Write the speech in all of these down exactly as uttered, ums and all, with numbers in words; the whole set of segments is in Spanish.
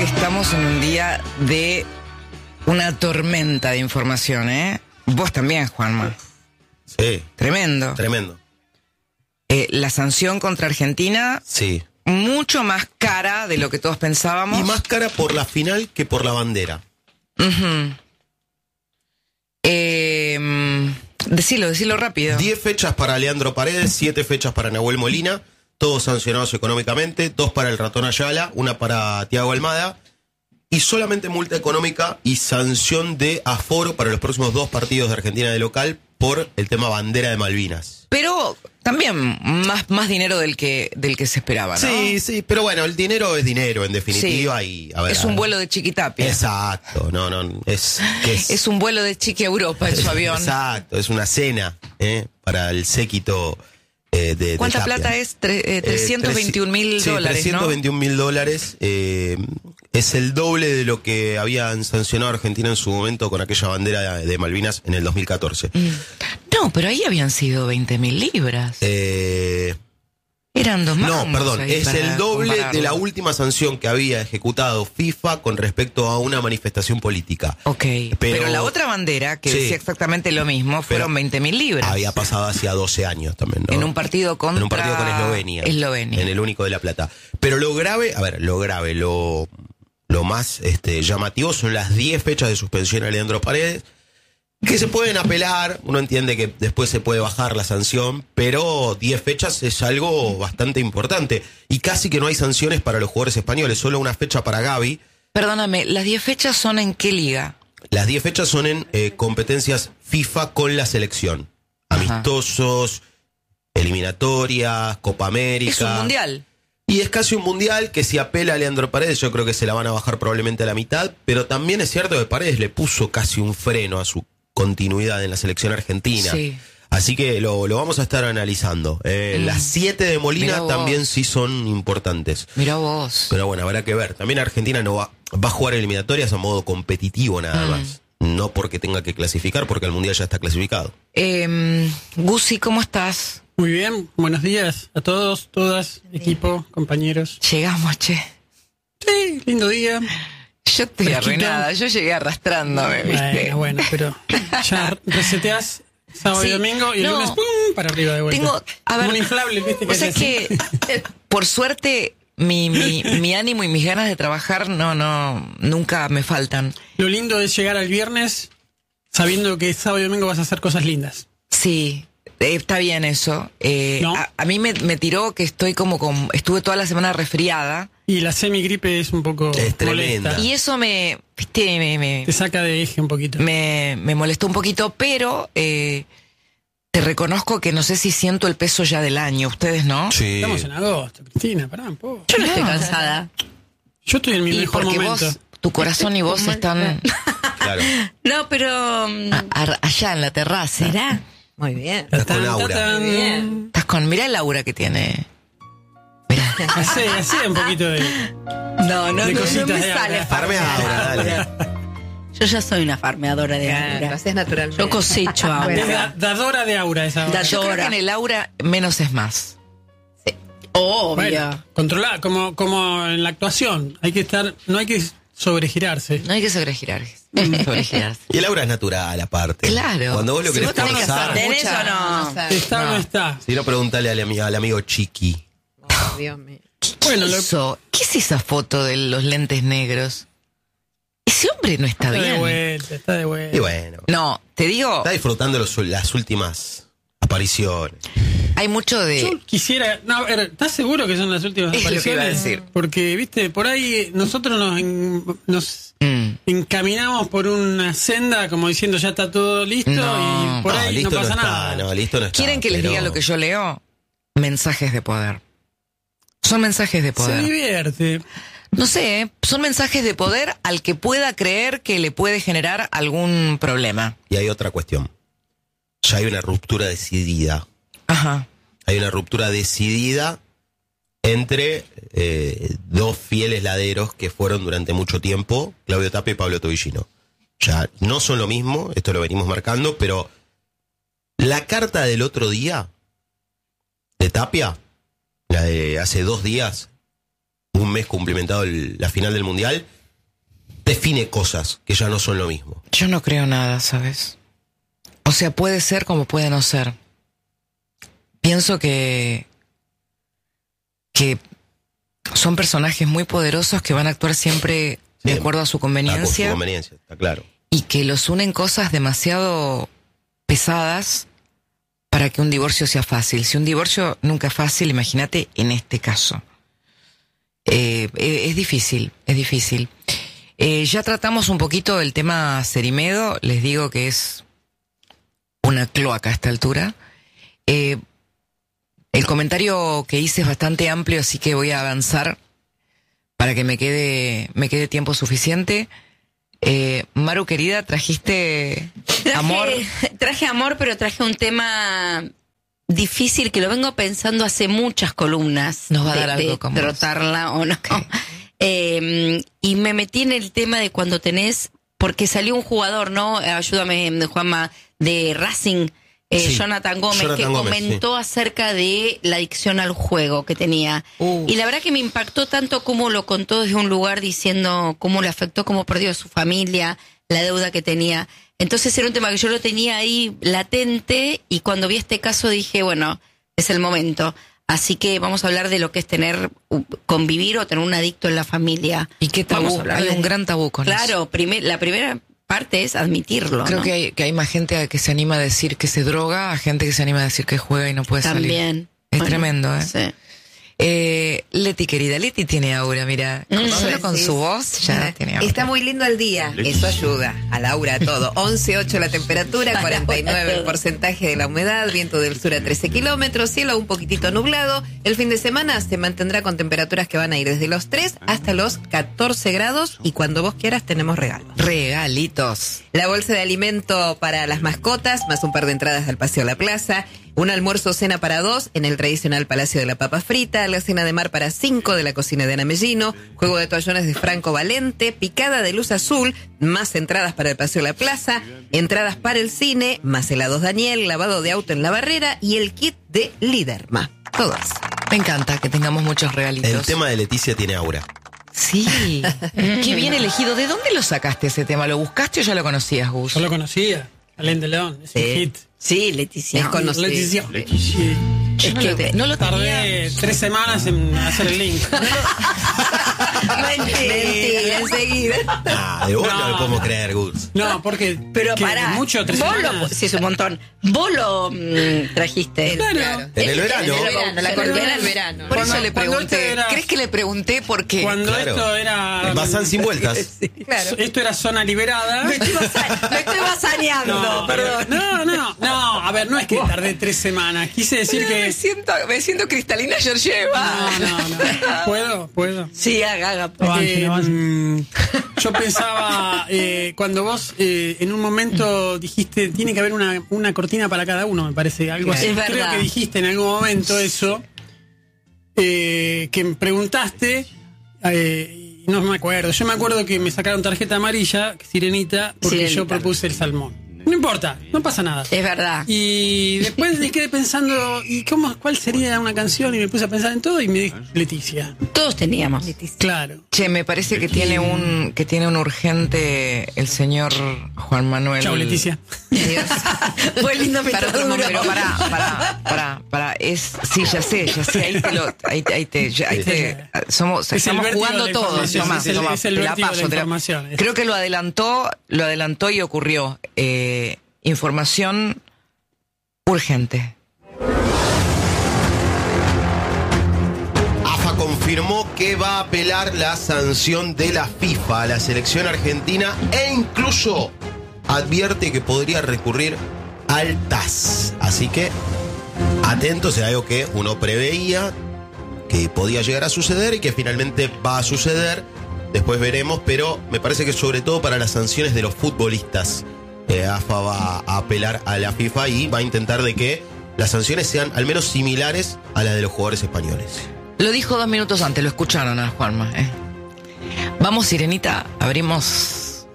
que estamos en un día de una tormenta de información, ¿eh? Vos también, Juanma. Sí. Tremendo. Tremendo. Eh, la sanción contra Argentina, sí, mucho más cara de lo que todos pensábamos. Y más cara por la final que por la bandera. Uh-huh. Eh, decilo, decilo rápido. Diez fechas para Leandro Paredes, siete fechas para Nahuel Molina, todos sancionados económicamente, dos para el Ratón Ayala, una para Thiago Almada, y solamente multa económica y sanción de aforo para los próximos dos partidos de Argentina de local por el tema bandera de Malvinas. Pero también más, más dinero del que del que se esperaba, ¿no? Sí, sí, pero bueno, el dinero es dinero en definitiva. Sí. y a ver, Es un vuelo de Chiquitapia. Exacto, no, no, es que es, es un vuelo de Chiqui Europa en su avión. Exacto, es una cena ¿eh? para el séquito eh, de ¿Cuánta de plata es? Tre, eh, trescientos veintiún mil sí, dólares, trescientos veintiún mil dólares. Eh, es el doble de lo que habían sancionado a Argentina en su momento con aquella bandera de Malvinas en el dos mil catorce. Mm. No, pero ahí habían sido veinte mil libras. Eh... Eran dos No, perdón, es el doble compararlo. de la última sanción que había ejecutado FIFA con respecto a una manifestación política. Ok, pero, pero la otra bandera, que sí, decía exactamente lo mismo, fueron veinte mil libras. Había pasado hacia doce años también, ¿no? En un partido contra... En un partido con Eslovenia. Eslovenia. En el único de La Plata. Pero lo grave, a ver, lo grave, lo, lo más este, llamativo son las diez fechas de suspensión a Leandro Paredes, que se pueden apelar, uno entiende que después se puede bajar la sanción, pero diez fechas es algo bastante importante. Y casi que no hay sanciones para los jugadores españoles, solo una fecha para Gavi. Perdóname, ¿las diez fechas son en qué liga? Las diez fechas son en eh, competencias FIFA con la selección. Amistosos, eliminatorias, Copa América. Es un mundial. Y es casi un mundial que si apela a Leandro Paredes, yo creo que se la van a bajar probablemente a la mitad, pero también es cierto que Paredes le puso casi un freno a su continuidad en la selección argentina. Sí. Así que lo, lo vamos a estar analizando. Eh, mm. Las siete de Molina también sí son importantes. Mirá vos. Pero bueno, habrá que ver. También Argentina no va, va a jugar eliminatorias a modo competitivo nada mm. más. No porque tenga que clasificar, porque el mundial ya está clasificado. Eh, Gusi, ¿cómo estás? Muy bien, buenos días a todos, todas, equipo, compañeros. Llegamos, che. Sí, lindo día. Yo estoy Fresquito. arruinada, yo llegué arrastrándome, ¿viste? Bueno, bueno, pero ya reseteás sábado sí, y domingo y el no, lunes ¡pum! Para arriba de vuelta. Tengo, a ver, un inflable, ¿viste? O sea que, que por suerte, mi, mi, mi ánimo y mis ganas de trabajar no, no, nunca me faltan. Lo lindo es llegar al viernes sabiendo que sábado y domingo vas a hacer cosas lindas. Sí. Eh, está bien eso. Eh, ¿No? a, a mí me, me tiró que estoy como con... Estuve toda la semana resfriada. Y la semigripe es un poco es molesta. Y eso me... Viste, me, me, te saca de eje un poquito. Me, me molestó un poquito, pero... Eh, te reconozco que no sé si siento el peso ya del año. ¿Ustedes no? Sí. Estamos en agosto, Cristina, pará un poco. Yo no, no estoy cansada. Yo estoy en mi y mejor porque momento. Vos, tu corazón y vos están... Claro. No, pero... Um, a, a, allá en la terraza. ¿Será? Muy bien. Estás con Laura. Muy bien. Estás con... Mirá el aura que tiene. Mirá. Así, así un poquito de... No, no, de no, cositas no me de sale aura. Farmeadora, dale. Yo ya soy una farmeadora de aura. Lo haces naturalmente. Yo cosecho aura. Es da, dadora de aura esa aura. Yo creo que en el aura menos es más. Sí. Obvio. Bueno, controlar, como, como en la actuación. Hay que estar, no hay que sobregirarse. No hay que sobregirar. sobregirarse. Y el aura es natural, aparte. Claro. Cuando vos lo Si querés vos tenés que forzar. hacer ¿Tenés mucha- o no? No sé. ¿Está o no está? Si no, preguntale al, ami- al amigo Chiqui. Oh, Dios mío. Bueno, ¿Qué, lo, hizo? ¿Qué es esa foto de los lentes negros? Ese hombre no está, está de bien. vuelta, está de vuelta. Y bueno, No, te digo, está disfrutando los, las últimas apariciones. hay mucho de... Yo quisiera, no, a ver, ¿estás seguro que son las últimas Es lo que apariciones? iba a decir. Porque, viste, por ahí nosotros nos, en- nos Mm. encaminamos por una senda como diciendo ya está todo listo No. y por No, ahí listo no pasa está, nada. no, listo no está. ¿Quieren que les pero- diga lo que yo leo? Mensajes de poder. Son mensajes de Se poder. divierte. No sé, ¿eh? Son mensajes de poder al que pueda creer que le puede generar algún problema. Y hay otra cuestión. Ya hay una ruptura decidida. Ajá. Hay una ruptura decidida entre eh, dos fieles laderos que fueron durante mucho tiempo, Claudio Tapia y Pablo Tobillino. Ya no son lo mismo, esto lo venimos marcando, pero la carta del otro día de Tapia, la de hace dos días, un mes cumplimentado el, la final del Mundial, define cosas que ya no son lo mismo. Yo no creo nada, ¿sabes? O sea, puede ser como puede no ser. Pienso que que son personajes muy poderosos que van a actuar siempre de Sí, acuerdo a su conveniencia. A su conveniencia, está claro. Y que los unen cosas demasiado pesadas para que un divorcio sea fácil. Si un divorcio nunca es fácil, imagínate en este caso. Eh, eh, es difícil, es difícil. Eh, ya tratamos un poquito el tema Cerimedo, les digo que es una cloaca a esta altura. Eh, el comentario que hice es bastante amplio, así que voy a avanzar para que me quede, me quede tiempo suficiente. Eh, Maru, querida, trajiste Traje, amor. Traje amor, pero traje un tema difícil que lo vengo pensando hace muchas columnas. Nos va a de, dar algo de como trotarla o no. Okay. Eh, y me metí en el tema de cuando tenés, porque salió un jugador, ¿no? Ayúdame, Juanma, de Racing, eh, Sí, Jonathan Gómez, Jonathan que Gómez, comentó acerca de la adicción al juego que tenía. Uh. Y la verdad que me impactó tanto cómo lo contó desde un lugar diciendo cómo le afectó, cómo perdió a su familia, la deuda que tenía. Entonces era un tema que yo lo tenía ahí latente y cuando vi este caso dije, bueno, es el momento. Así que vamos a hablar de lo que es tener, convivir o tener un adicto en la familia. ¿Y qué tabú? Vamos a hablar Hay de- un gran tabú con eso. Claro, primer, la primera parte es admitirlo, Creo ¿no? que hay, que hay más gente que se anima a decir que se droga, a gente que se anima a decir que juega y no puede salir. También. Es Bueno, tremendo, ¿eh? Sí. Eh, Leti, querida, Leti tiene aura, mira. Mm. Solo con Sí. su voz ya tiene aura. Está muy lindo el día, eso ayuda a Laura a todo. once ocho la temperatura, cuarenta y nueve el porcentaje de la humedad, viento del sur a trece kilómetros, cielo un poquitito nublado. El fin de semana se mantendrá con temperaturas que van a ir desde los tres hasta los catorce grados y cuando vos quieras tenemos regalos. Regalitos. La bolsa de alimento para las mascotas, más un par de entradas al Paseo La Plaza, un almuerzo cena para dos en el tradicional Palacio de la Papa Frita, la cena de mar para cinco de la cocina de Ana Mellino, juego de toallones de Franco Valente, picada de luz azul, más entradas para el Paseo La Plaza, entradas para el cine, más helados Daniel, lavado de auto en la barrera y el kit de Liderma. Todas. Me encanta que tengamos muchos regalitos. El tema de Leticia tiene aura. Sí. Qué bien elegido. ¿De dónde lo sacaste ese tema? ¿Lo buscaste o ya lo conocías, Gus? Yo lo conocía, Alain Delon, es un Sí. hit. Sí, Leticia. Es conocido. Leticia. Yo no, lo, no lo tenía. Tardé tres semanas en hacer el link. Mentira, enseguida. Ah, de vos no, No. lo podemos creer, Gus. No, porque Pero ¿qué? pará, mucho, tres vos semanas. lo, sí, es un montón. Vos lo mm, trajiste. Claro. En el verano. En el verano, la En el columna verano. del verano. Por Cuando- eso le cuando pregunté. esto era- ¿Crees que le pregunté por qué? Cuando Claro. esto era. Bazán sin vueltas. Claro. Esto era zona liberada. Me estoy, basa- me estoy basaneando, No, perdón. no, no, no, a ver, no es que tardé tres semanas. Quise decir Me que. siento, me siento Cristalina Georgieva. No, no, no. ¿Puedo? ¿Puedo? Sí, haga, haga. Eh, mm, yo pensaba, eh, cuando vos eh, en un momento dijiste, tiene que haber una, una cortina para cada uno, me parece, algo así. Es Creo verdad. que dijiste en algún momento eso, eh, que me preguntaste, eh, y no me acuerdo, yo me acuerdo que me sacaron tarjeta amarilla, Sirenita, porque Sirenita. yo propuse el salmón. No importa, no pasa nada. Es verdad. Y después me quedé pensando, ¿y cómo, cuál sería una canción? Y me puse a pensar en todo y me dije, Leticia. Todos teníamos. Claro. Che, me parece que tiene un que tiene un urgente el señor Juan Manuel. Chao, Leticia. Fue lindo Para otro duro. momento, para, para, para, para, es, sí, ya sé, ya sé, ahí te lo, ahí, te- ahí te, ya- ahí te, somos, Es el estamos vértigo jugando de la todos, información, Tomás, es el- Tomás, es el te la vértigo de paso, la te la- información. creo que lo adelantó, lo adelantó y ocurrió, eh, información urgente. AFA confirmó que va a apelar la sanción de la FIFA a la selección argentina e incluso advierte que podría recurrir al T A S. Así que atentos, es algo que uno preveía que podía llegar a suceder y que finalmente va a suceder. Después veremos, pero me parece que sobre todo para las sanciones de los futbolistas, eh, AFA va a apelar a la FIFA y va a intentar de que las sanciones sean al menos similares a las de los jugadores españoles. Lo dijo dos minutos antes, lo escucharon a Juanma, eh. Vamos, Sirenita, abrimos.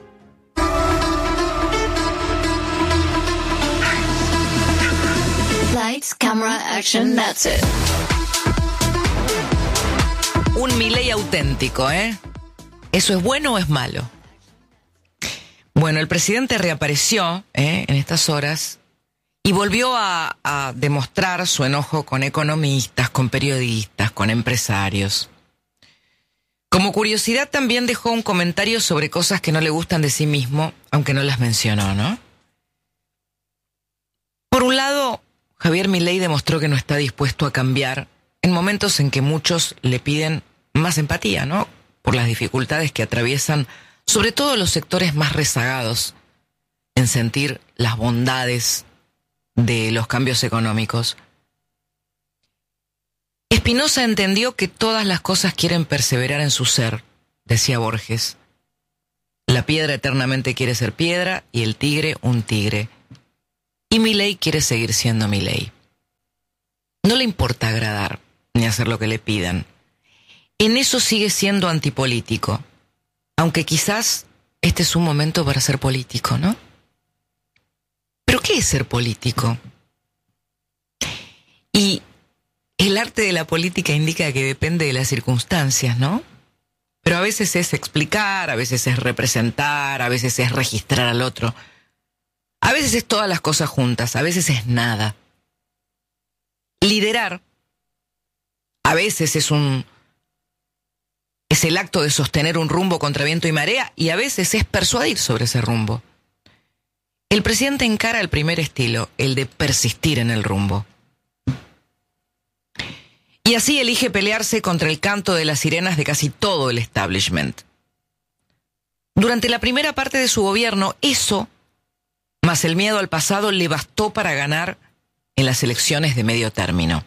Lights, camera, action, that's it. un Milei auténtico, ¿eh? ¿Eso es bueno o es malo? Bueno, el presidente reapareció ¿eh? en estas horas y volvió a, a demostrar su enojo con economistas, con periodistas, con empresarios. Como curiosidad también dejó un comentario sobre cosas que no le gustan de sí mismo, aunque no las mencionó, ¿no? Por un lado, Javier Milei demostró que no está dispuesto a cambiar en momentos en que muchos le piden más empatía, ¿no? Por las dificultades que atraviesan, sobre todo los sectores más rezagados en sentir las bondades de los cambios económicos. Spinoza entendió que todas las cosas quieren perseverar en su ser, decía Borges. La piedra eternamente quiere ser piedra y el tigre un tigre. Y Milei quiere seguir siendo Milei. No le importa agradar ni hacer lo que le pidan. En eso sigue siendo antipolítico, aunque quizás este es un momento para ser político, ¿no? ¿Pero qué es ser político? Y el arte de la política indica que depende de las circunstancias, ¿no? Pero a veces es explicar, a veces es representar, a veces es registrar al otro. A veces es todas las cosas juntas, a veces es nada. Liderar, a veces es un es el acto de sostener un rumbo contra viento y marea, y a veces es persuadir sobre ese rumbo. El presidente encara el primer estilo, el de persistir en el rumbo. Y así elige pelearse contra el canto de las sirenas de casi todo el establishment. Durante la primera parte de su gobierno, eso, más el miedo al pasado, le bastó para ganar en las elecciones de medio término.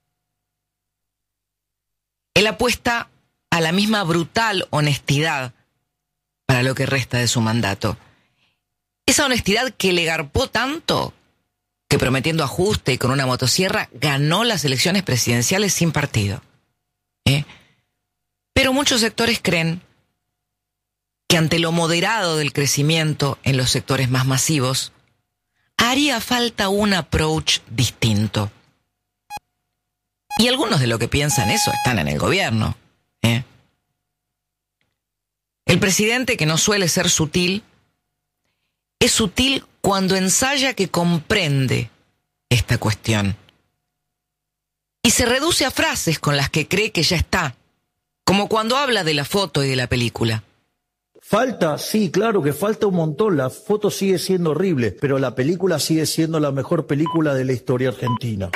Él apuesta a la misma brutal honestidad para lo que resta de su mandato. Esa honestidad que le garpó tanto que, prometiendo ajuste y con una motosierra, ganó las elecciones presidenciales sin partido. ¿Eh? Pero muchos sectores creen que ante lo moderado del crecimiento en los sectores más masivos, haría falta un approach distinto. Y algunos de los que piensan eso están en el gobierno. ¿eh? El presidente, que no suele ser sutil, es sutil cuando ensaya que comprende esta cuestión. Y se reduce a frases con las que cree que ya está, como cuando habla de la foto y de la película. Falta, sí, claro que falta un montón. La foto sigue siendo horrible, pero la película sigue siendo la mejor película de la historia argentina.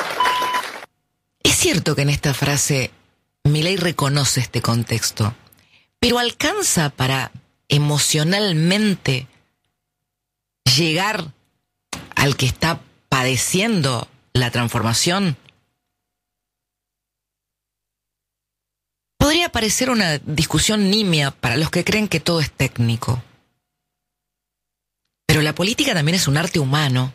Es cierto que en esta frase Milei reconoce este contexto, pero alcanza para emocionalmente llegar al que está padeciendo la transformación. Podría parecer una discusión nimia para los que creen que todo es técnico. Pero la política también es un arte humano.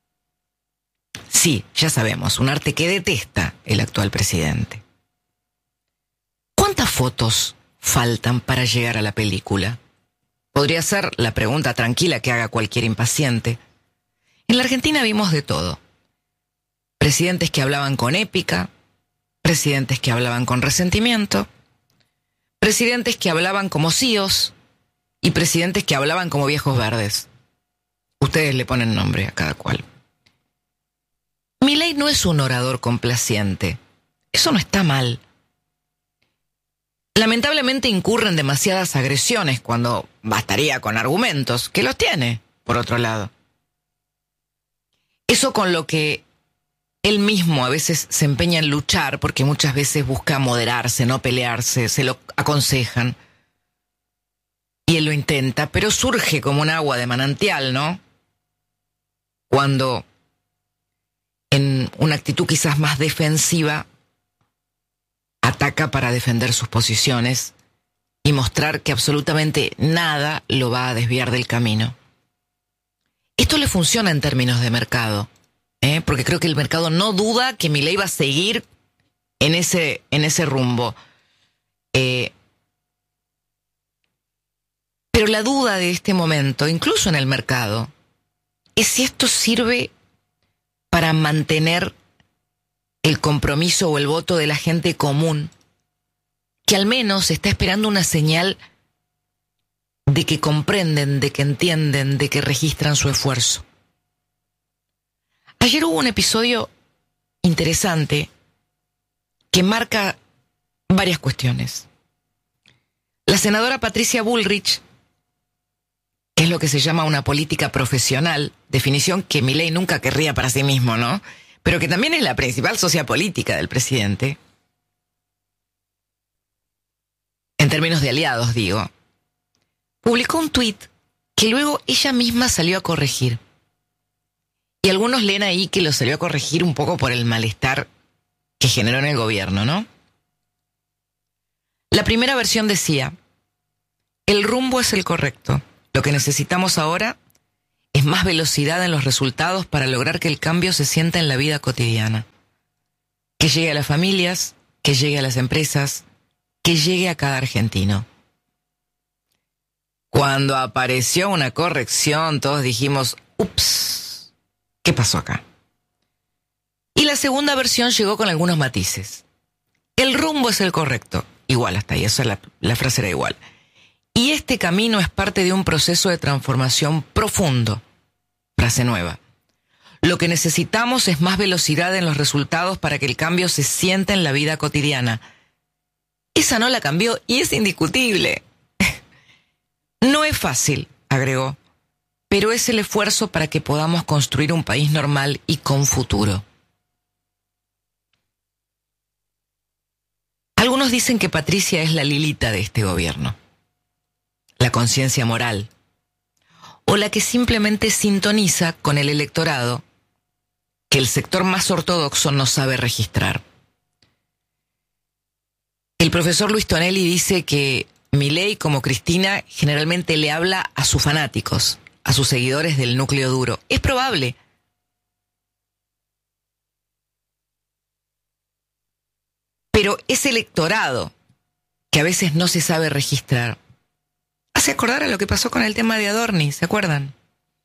Sí, ya sabemos, un arte que detesta el actual presidente. ¿Cuántas fotos faltan para llegar a la película? Podría ser la pregunta tranquila que haga cualquier impaciente. En la Argentina vimos de todo. Presidentes que hablaban con épica, presidentes que hablaban con resentimiento, presidentes que hablaban como cíos y presidentes que hablaban como viejos verdes. Ustedes le ponen nombre a cada cual. Milei no es un orador complaciente. Eso no está mal. Lamentablemente incurre en demasiadas agresiones cuando bastaría con argumentos, que los tiene, por otro lado. Eso con lo que él mismo a veces se empeña en luchar, porque muchas veces busca moderarse, no pelearse, se lo aconsejan. Y él lo intenta, pero surge como un agua de manantial, ¿no? Cuando, en una actitud quizás más defensiva, ataca para defender sus posiciones y mostrar que absolutamente nada lo va a desviar del camino. Esto le funciona en términos de mercado, ¿eh? porque creo que el mercado no duda que Milei va a seguir en ese, en ese rumbo. Eh, pero la duda de este momento, incluso en el mercado, es si esto sirve para mantener el compromiso o el voto de la gente común que al menos está esperando una señal de que comprenden, de que entienden, de que registran su esfuerzo. Ayer hubo un episodio interesante que marca varias cuestiones. La senadora Patricia Bullrich, que es lo que se llama una política profesional, definición que Milei nunca querría para sí mismo, ¿no? Pero que también es la principal sociopolítica del presidente, en términos de aliados, digo, publicó un tuit que luego ella misma salió a corregir. Y algunos leen ahí que lo salió a corregir un poco por el malestar que generó en el gobierno, ¿no? La primera versión decía: el rumbo es el correcto. Lo que necesitamos ahora es más velocidad en los resultados para lograr que el cambio se sienta en la vida cotidiana. Que llegue a las familias, que llegue a las empresas, que llegue a cada argentino. Cuando apareció una corrección, todos dijimos, ups, ¿qué pasó acá? Y la segunda versión llegó con algunos matices. El rumbo es el correcto. Igual hasta ahí, esa la, la frase era igual. Y este camino es parte de un proceso de transformación profundo. Frase nueva. Lo que necesitamos es más velocidad en los resultados para que el cambio se sienta en la vida cotidiana. Esa no la cambió y es indiscutible. No es fácil, agregó, pero es el esfuerzo para que podamos construir un país normal y con futuro. Algunos dicen que Patricia es la Lilita de este gobierno, la conciencia moral, o la que simplemente sintoniza con el electorado que el sector más ortodoxo no sabe registrar. El profesor Luis Tonelli dice que Milei, como Cristina, generalmente le habla a sus fanáticos, a sus seguidores del núcleo duro. Es probable. Pero ese electorado, que a veces no se sabe registrar, hace acordar a lo que pasó con el tema de Adorni, ¿se acuerdan?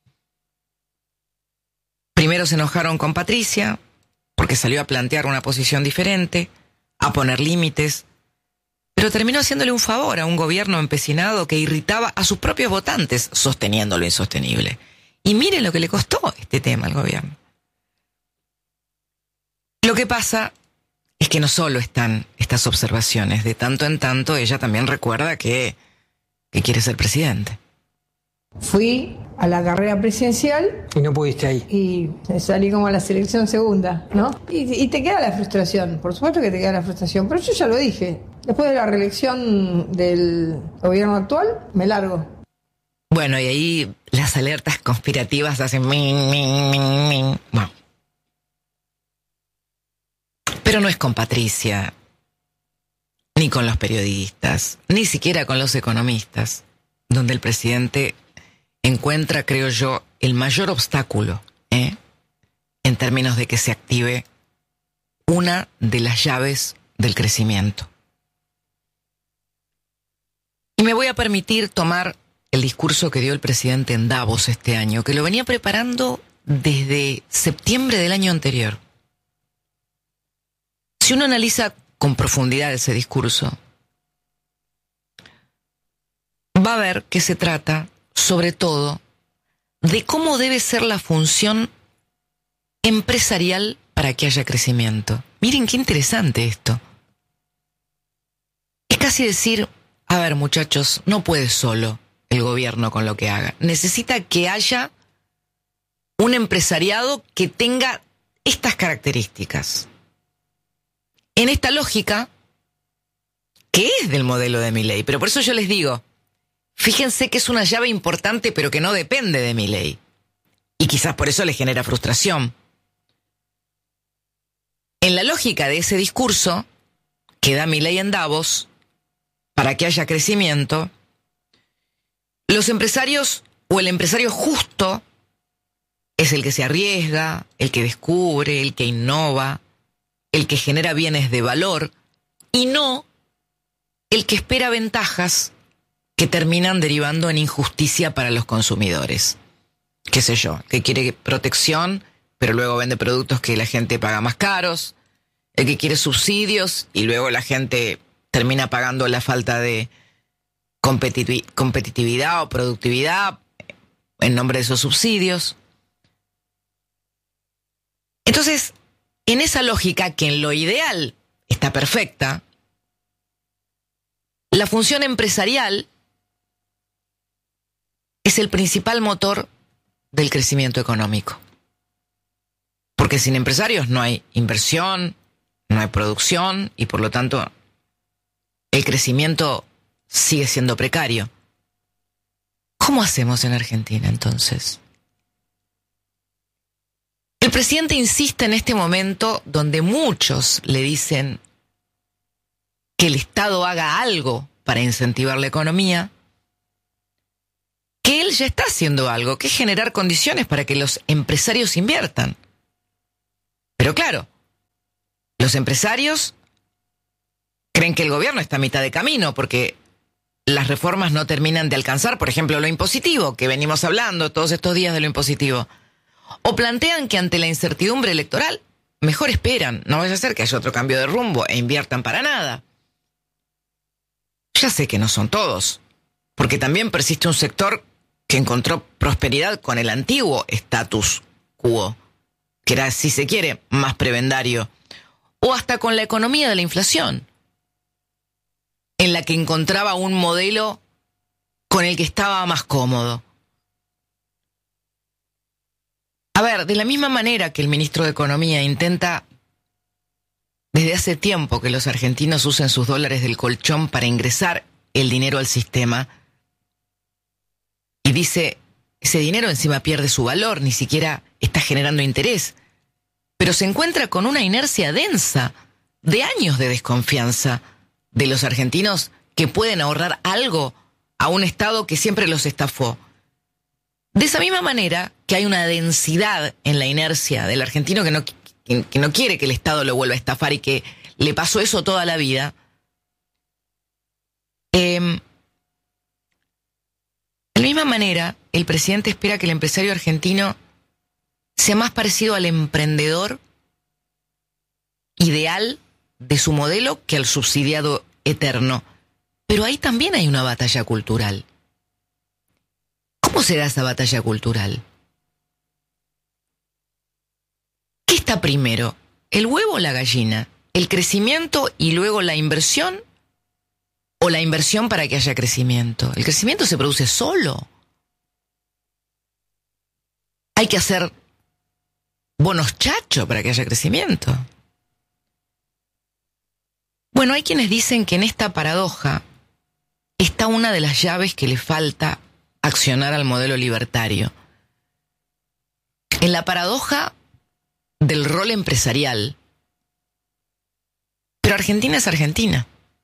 Primero se enojaron con Patricia, porque salió a plantear una posición diferente, a poner límites, pero terminó haciéndole un favor a un gobierno empecinado que irritaba a sus propios votantes, sosteniendo lo insostenible. Y miren lo que le costó este tema al gobierno. Lo que pasa es que no solo están estas observaciones, de tanto en tanto ella también recuerda que, que quiere ser presidente. Fui a la carrera presidencial. Y no pudiste ahí. Y salí como a la selección segunda, ¿no? Y, y te queda la frustración, por supuesto que te queda la frustración, pero yo ya lo dije. Después de la reelección del gobierno actual, me largo. Bueno, y ahí las alertas conspirativas hacen min, min, min, min. Bueno. Pero no es con Patricia, ni con los periodistas, ni siquiera con los economistas, donde el presidente encuentra, creo yo, el mayor obstáculo, ¿eh? en términos de que se active una de las llaves del crecimiento. Y me voy a permitir tomar el discurso que dio el presidente en Davos este año, que lo venía preparando desde septiembre del año anterior. Si uno analiza con profundidad ese discurso, va a ver que se trata, sobre todo, de cómo debe ser la función empresarial para que haya crecimiento. Miren qué interesante esto. Es casi decir, a ver, muchachos, no puede solo el gobierno con lo que haga. Necesita que haya un empresariado que tenga estas características. En esta lógica, que es del modelo de Milei, pero por eso yo les digo, fíjense que es una llave importante, pero que no depende de Milei. Y quizás por eso le genera frustración. En la lógica de ese discurso que da Milei en Davos, para que haya crecimiento, los empresarios o el empresario justo es el que se arriesga, el que descubre, el que innova, el que genera bienes de valor, y no el que espera ventajas que terminan derivando en injusticia para los consumidores. Qué sé yo, que quiere protección, pero luego vende productos que la gente paga más caros, el que quiere subsidios y luego la gente termina pagando la falta de competitivi- competitividad o productividad en nombre de esos subsidios. Entonces, en esa lógica que en lo ideal está perfecta, la función empresarial es el principal motor del crecimiento económico. Porque sin empresarios no hay inversión, no hay producción y por lo tanto el crecimiento sigue siendo precario. ¿Cómo hacemos en Argentina entonces? El presidente insiste en este momento donde muchos le dicen que el Estado haga algo para incentivar la economía, que él ya está haciendo algo, que es generar condiciones para que los empresarios inviertan. Pero claro, los empresarios creen que el gobierno está a mitad de camino porque las reformas no terminan de alcanzar, por ejemplo, lo impositivo, que venimos hablando todos estos días de lo impositivo. O plantean que ante la incertidumbre electoral, mejor esperan, no vaya a ser que haya otro cambio de rumbo e inviertan para nada. Ya sé que no son todos, porque también persiste un sector que encontró prosperidad con el antiguo status quo, que era, si se quiere, más prebendario, o hasta con la economía de la inflación, en la que encontraba un modelo con el que estaba más cómodo. A ver, de la misma manera que el ministro de Economía intenta desde hace tiempo que los argentinos usen sus dólares del colchón para ingresar el dinero al sistema, y dice, ese dinero encima pierde su valor, ni siquiera está generando interés, pero se encuentra con una inercia densa de años de desconfianza de los argentinos que pueden ahorrar algo a un Estado que siempre los estafó. De esa misma manera que hay una densidad en la inercia del argentino que no, que, que no quiere que el Estado lo vuelva a estafar y que le pasó eso toda la vida, eh, de la misma manera el presidente espera que el empresario argentino sea más parecido al emprendedor ideal de su modelo que al subsidiado eterno. Pero ahí también hay una batalla cultural. ¿Cómo será esa batalla cultural? ¿Qué está primero? ¿El huevo o la gallina? ¿El crecimiento y luego la inversión? ¿O la inversión para que haya crecimiento? El crecimiento se produce solo. Hay que hacer bonos chacho para que haya crecimiento. Bueno, hay quienes dicen que en esta paradoja está una de las llaves que le falta accionar al modelo libertario. En la paradoja del rol empresarial. Pero Argentina es Argentina.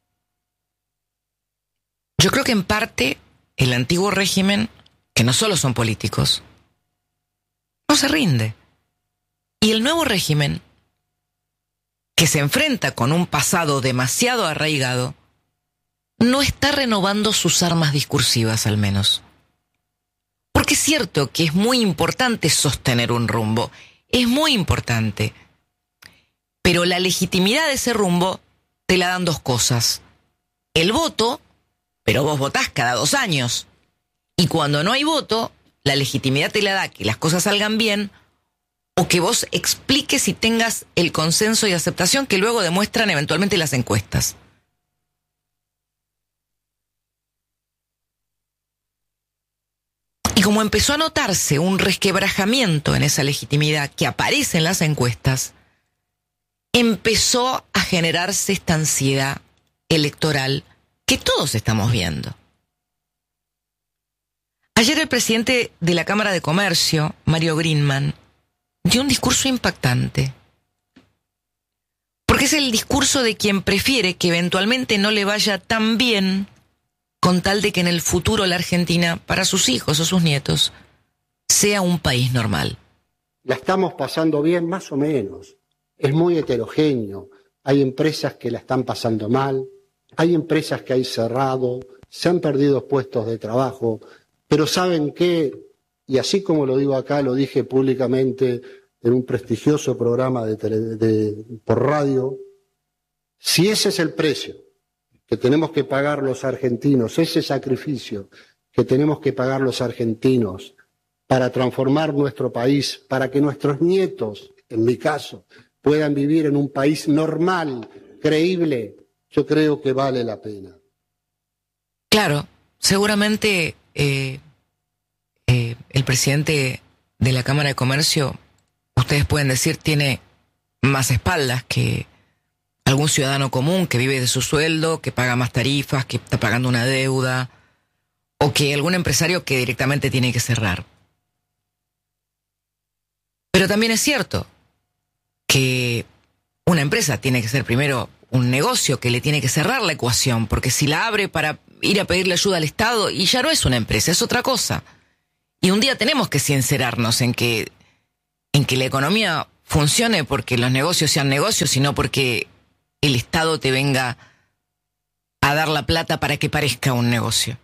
Yo creo que en parte el antiguo régimen, que no solo son políticos, no se rinde. Y el nuevo régimen, que se enfrenta con un pasado demasiado arraigado, no está renovando sus armas discursivas al menos. Porque es cierto que es muy importante sostener un rumbo, es muy importante, pero la legitimidad de ese rumbo te la dan dos cosas. El voto, pero vos votás cada dos años, y cuando no hay voto, la legitimidad te la da que las cosas salgan bien, o que vos expliques y tengas el consenso y aceptación que luego demuestran eventualmente las encuestas. Y como empezó a notarse un resquebrajamiento en esa legitimidad que aparece en las encuestas, empezó a generarse esta ansiedad electoral que todos estamos viendo. Ayer el presidente de la Cámara de Comercio, Mario Greenman, dio un discurso impactante. Porque es el discurso de quien prefiere que eventualmente no le vaya tan bien con tal de que en el futuro la Argentina, para sus hijos o sus nietos, sea un país normal. La estamos pasando bien, más o menos. Es muy heterogéneo. Hay empresas que la están pasando mal, hay empresas que hay cerrado, se han perdido puestos de trabajo, pero ¿saben qué? Y así como lo digo acá, lo dije públicamente en un prestigioso programa de tele, de, por radio, si ese es el precio que tenemos que pagar los argentinos, ese sacrificio que tenemos que pagar los argentinos para transformar nuestro país, para que nuestros nietos, en mi caso, puedan vivir en un país normal, creíble, yo creo que vale la pena. Claro, seguramente eh, eh, el presidente de la Cámara de Comercio, ustedes pueden decir, tiene más espaldas que algún ciudadano común que vive de su sueldo, que paga más tarifas, que está pagando una deuda, o que algún empresario que directamente tiene que cerrar. Pero también es cierto que una empresa tiene que ser primero un negocio que le tiene que cerrar la ecuación, porque si la abre para ir a pedirle ayuda al Estado, y ya no es una empresa, es otra cosa. Y un día tenemos que sincerarnos en que, en que la economía funcione porque los negocios sean negocios y no porque el Estado te venga a dar la plata para que parezca un negocio.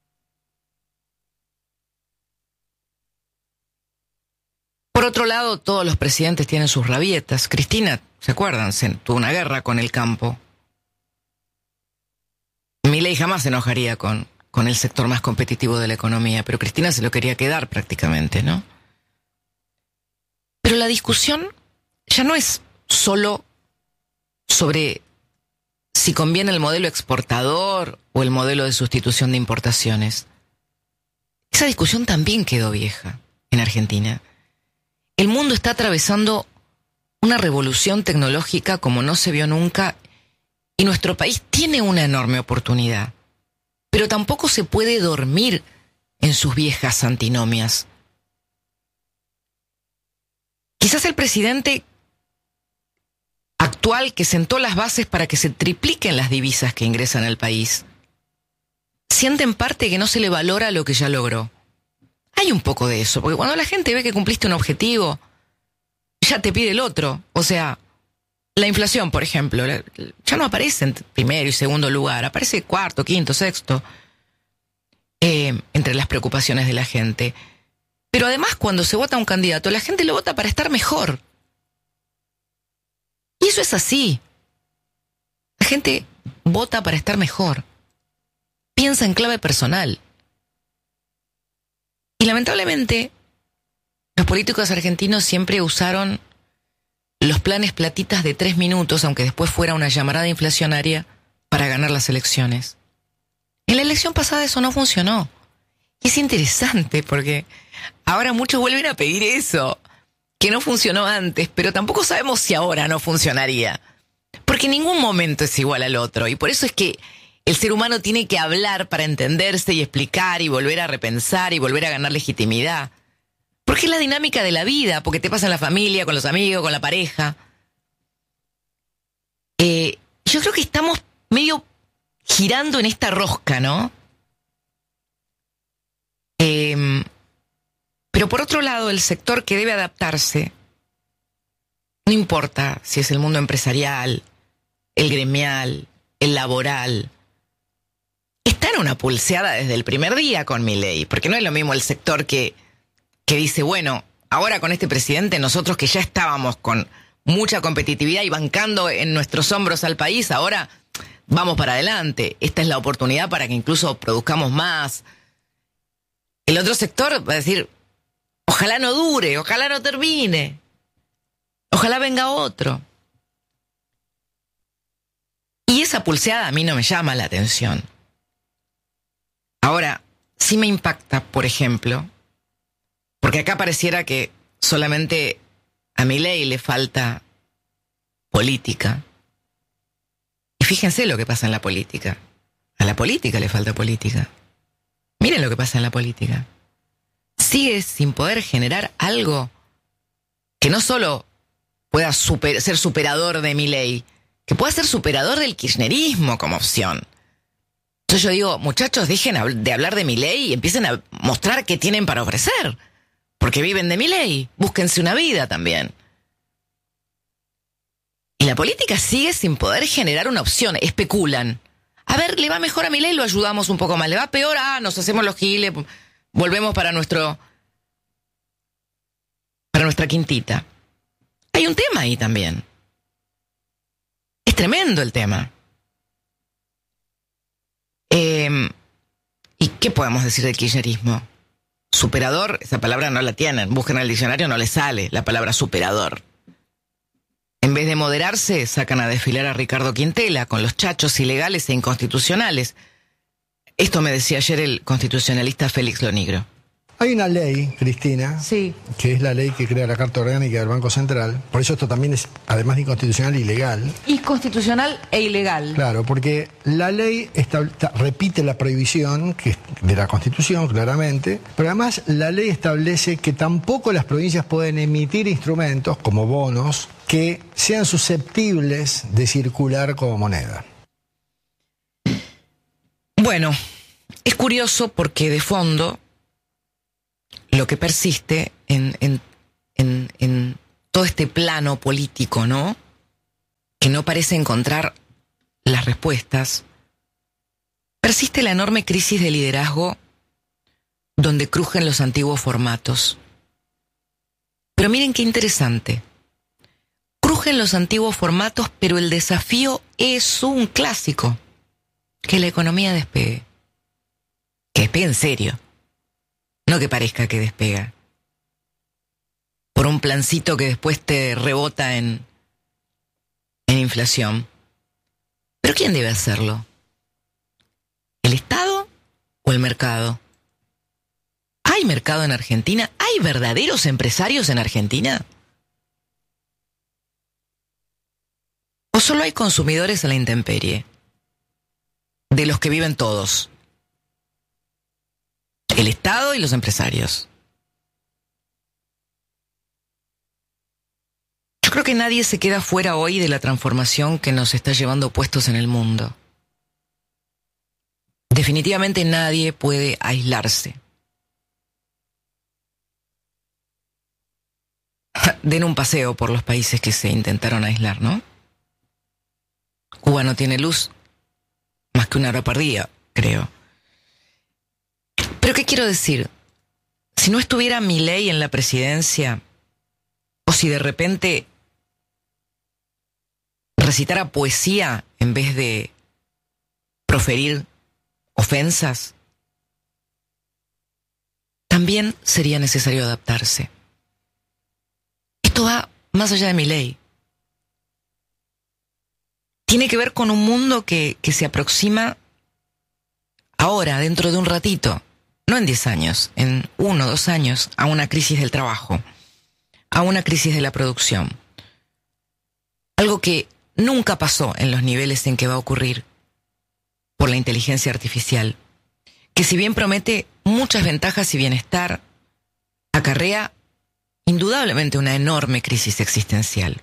Por otro lado, todos los presidentes tienen sus rabietas. Cristina, ¿se acuerdan? Se tuvo una guerra con el campo. Milei jamás se enojaría con, con el sector más competitivo de la economía, pero Cristina se lo quería quedar prácticamente, ¿no? Pero la discusión ya no es solo sobre si conviene el modelo exportador o el modelo de sustitución de importaciones. Esa discusión también quedó vieja en Argentina. El mundo está atravesando una revolución tecnológica como no se vio nunca y nuestro país tiene una enorme oportunidad. Pero tampoco se puede dormir en sus viejas antinomias. Quizás el presidente actual que sentó las bases para que se tripliquen las divisas que ingresan al país siente en parte que no se le valora lo que ya logró. Hay un poco de eso, porque cuando la gente ve que cumpliste un objetivo, ya te pide el otro. O sea, la inflación, por ejemplo, ya no aparece en primero y segundo lugar, aparece cuarto, quinto, sexto, eh, entre las preocupaciones de la gente. Pero además, cuando se vota a un candidato, la gente lo vota para estar mejor. Y eso es así. La gente vota para estar mejor. Piensa en clave personal. Y lamentablemente, los políticos argentinos siempre usaron los planes platitas de tres minutos, aunque después fuera una llamarada inflacionaria, para ganar las elecciones. En la elección pasada eso no funcionó. Y es interesante porque ahora muchos vuelven a pedir eso, que no funcionó antes, pero tampoco sabemos si ahora no funcionaría. Porque ningún momento es igual al otro, y por eso es que el ser humano tiene que hablar para entenderse y explicar y volver a repensar y volver a ganar legitimidad. Porque es la dinámica de la vida, porque te pasa en la familia, con los amigos, con la pareja. Eh, yo creo que estamos medio girando en esta rosca, ¿no? Eh, pero por otro lado, el sector que debe adaptarse, no importa si es el mundo empresarial, el gremial, el laboral, está en una pulseada desde el primer día con Milei, porque no es lo mismo el sector que, que dice, bueno, ahora con este presidente, nosotros que ya estábamos con mucha competitividad y bancando en nuestros hombros al país, ahora vamos para adelante. Esta es la oportunidad para que incluso produzcamos más. El otro sector va a decir, ojalá no dure, ojalá no termine, ojalá venga otro. Y esa pulseada a mí no me llama la atención. Ahora, sí me impacta, por ejemplo, porque acá pareciera que solamente a Milei le falta política. Y fíjense lo que pasa en la política. A la política le falta política. Miren lo que pasa en la política. Sigue sin poder generar algo que no solo pueda super, ser superador de Milei, que pueda ser superador del kirchnerismo como opción. Entonces yo digo, muchachos, dejen de hablar de Milei y empiecen a mostrar qué tienen para ofrecer. Porque viven de Milei, búsquense una vida también. Y la política sigue sin poder generar una opción, especulan. A ver, le va mejor a Milei, lo ayudamos un poco más. Le va peor, ah, nos hacemos los giles, volvemos para nuestro, para nuestra quintita. Hay un tema ahí también. Es tremendo el tema. Eh, ¿Y qué podemos decir del kirchnerismo? Superador, esa palabra no la tienen. Buscan en el diccionario, no les sale la palabra superador. En vez de moderarse, sacan a desfilar a Ricardo Quintela con los chachos ilegales e inconstitucionales. Esto me decía ayer el constitucionalista Félix Lonigro. Hay una ley, Cristina, Sí. que es la ley que crea la Carta Orgánica del Banco Central. Por eso esto también es, además de inconstitucional, ilegal. Inconstitucional e ilegal. Claro, porque la ley estab- ta- repite la prohibición que es de la Constitución, claramente, pero además la ley establece que tampoco las provincias pueden emitir instrumentos, como bonos, que sean susceptibles de circular como moneda. Bueno, es curioso porque de fondo lo que persiste en, en, en, en todo este plano político, ¿no? Que no parece encontrar las respuestas, persiste la enorme crisis de liderazgo donde crujen los antiguos formatos. Pero miren qué interesante. Crujen los antiguos formatos, pero el desafío es un clásico. Que la economía despegue. Que despegue en serio. No que parezca que despega. Por un plancito que después te rebota en, en inflación. ¿Pero quién debe hacerlo? ¿El Estado o el mercado? ¿Hay mercado en Argentina? ¿Hay verdaderos empresarios en Argentina? ¿O solo hay consumidores a la intemperie? De los que viven todos. El Estado y los empresarios. Yo creo que nadie se queda fuera hoy de la transformación que nos está llevando puestos en el mundo. Definitivamente nadie puede aislarse. Den un paseo por los países que se intentaron aislar, ¿no? Cuba no tiene luz más que una hora por día, creo. Pero ¿qué quiero decir? Si no estuviera Milei en la presidencia, o si de repente recitara poesía en vez de proferir ofensas, también sería necesario adaptarse. Esto va más allá de Milei. Tiene que ver con un mundo que, que se aproxima ahora, dentro de un ratito, no en diez años, en uno o dos años, a una crisis del trabajo, a una crisis de la producción. Algo que nunca pasó en los niveles en que va a ocurrir por la inteligencia artificial, que si bien promete muchas ventajas y bienestar, acarrea indudablemente una enorme crisis existencial.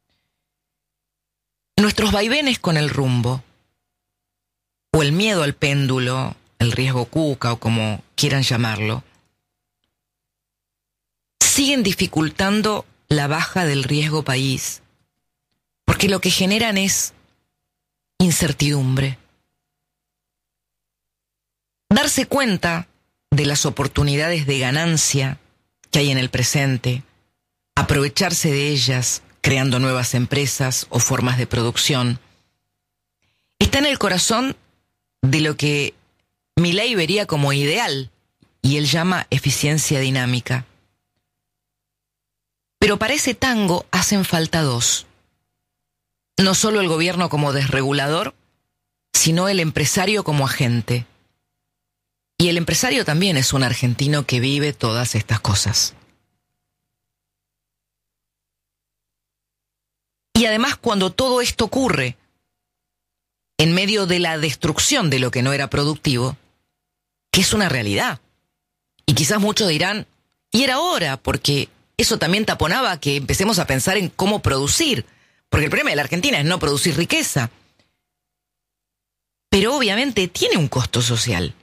Nuestros vaivenes con el rumbo, o el miedo al péndulo, el riesgo cuca o como quieran llamarlo, siguen dificultando la baja del riesgo país, porque lo que generan es incertidumbre. Darse cuenta de las oportunidades de ganancia que hay en el presente, aprovecharse de ellas, creando nuevas empresas o formas de producción, está en el corazón de lo que Milei vería como ideal y él llama eficiencia dinámica. Pero para ese tango hacen falta dos. No solo el gobierno como desregulador, sino el empresario como agente. Y el empresario también es un argentino que vive todas estas cosas. Y además, cuando todo esto ocurre en medio de la destrucción de lo que no era productivo, que es una realidad. Y quizás muchos dirán, y era hora, porque eso también taponaba que empecemos a pensar en cómo producir, porque el problema de la Argentina es no producir riqueza. Pero obviamente tiene un costo social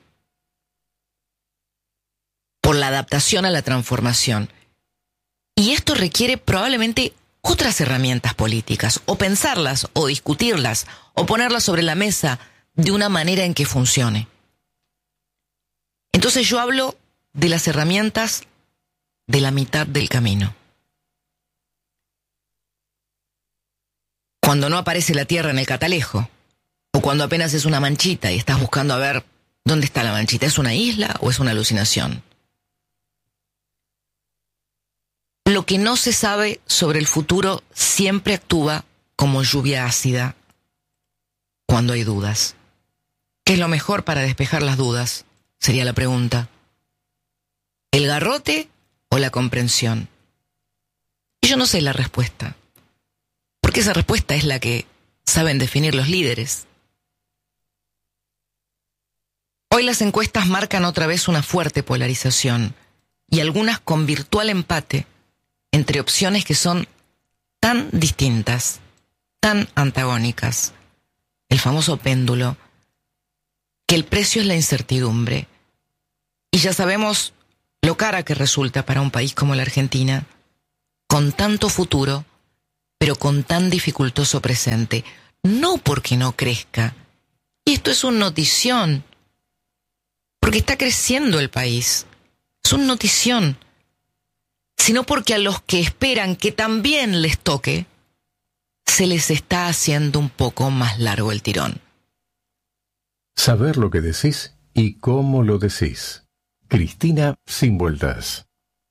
por la adaptación a la transformación. Y esto requiere probablemente otras herramientas políticas, o pensarlas, o discutirlas, o ponerlas sobre la mesa de una manera en que funcione. Entonces yo hablo de las herramientas de la mitad del camino. Cuando no aparece la tierra en el catalejo, O cuando apenas es una manchita y estás buscando a ver dónde está la manchita. ¿Es una isla o es una alucinación? Lo que no se sabe sobre el futuro siempre actúa como lluvia ácida cuando hay dudas. ¿Qué es lo mejor para despejar las dudas? Sería la pregunta. ¿El garrote o la comprensión? Y yo no sé la respuesta, porque esa respuesta es la que saben definir los líderes. Hoy las encuestas marcan otra vez una fuerte polarización, y algunas con virtual empate entre opciones que son tan distintas, tan antagónicas. El famoso péndulo, que el precio es la incertidumbre. Y ya sabemos lo cara que resulta para un país como la Argentina, con tanto futuro, pero con tan dificultoso presente. No porque no crezca. Y esto es un notición, porque está creciendo el país. Es un notición. Sino porque a los que esperan que también les toque, se les está haciendo un poco más largo el tirón. Saber lo que decís y cómo lo decís. Cristina Sin Vueltas.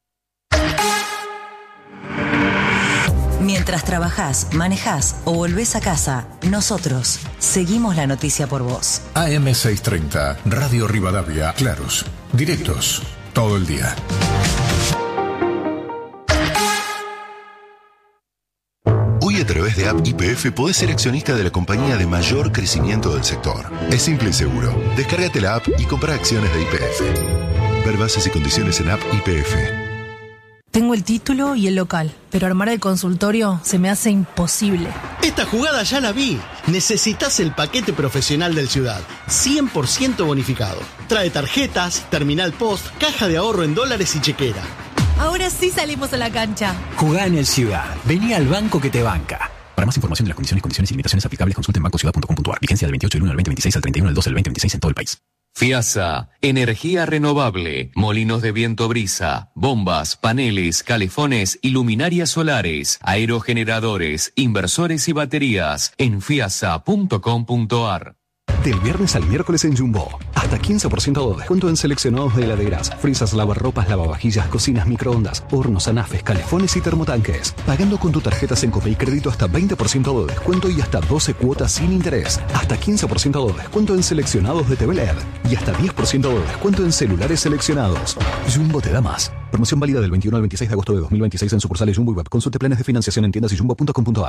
Mientras trabajás, manejás o volvés a casa, nosotros seguimos la noticia por vos. A M seiscientos treinta, Radio Rivadavia, claros, directos, todo el día. Hoy a través de App Y P F podés ser accionista de la compañía de mayor crecimiento del sector. Es simple y seguro. Descárgate la app y compra acciones de Y P F. Ver bases y condiciones en App Y P F. Tengo el título y el local, pero armar el consultorio se me hace imposible. Esta jugada ya la vi. Necesitas el paquete profesional del Ciudad, cien por ciento bonificado. Trae tarjetas, terminal post, caja de ahorro en dólares y chequera. Ahora sí salimos a la cancha. Jugá en el Ciudad. Vení al banco que te banca. Para más información de las condiciones, condiciones y limitaciones aplicables, consulta en banco ciudad punto com punto a r. Vigencia del veintiocho del uno del veinte veintiséis al treinta y uno del doce del veinte veintiséis en todo el país. FIASA, energía renovable, molinos de viento brisa, bombas, paneles, calefones y luminarias solares, aerogeneradores, inversores y baterías en fiasa punto com punto a r. Del viernes al miércoles en Jumbo. Hasta quince por ciento de descuento en seleccionados de heladeras, frisas, lavarropas, lavavajillas, cocinas, microondas, hornos, anafes, calefones y termotanques. Pagando con tu tarjeta Sencope y crédito hasta veinte por ciento de descuento y hasta doce cuotas sin interés. Hasta quince por ciento de descuento en seleccionados de T V L E D. Y hasta diez por ciento de descuento en celulares seleccionados. Jumbo te da más. Promoción válida del veintiuno al veintiséis de agosto de dos mil veintiséis en sucursales Jumbo y Web. Consulte planes de financiación en tiendas y jumbo punto com punto a r.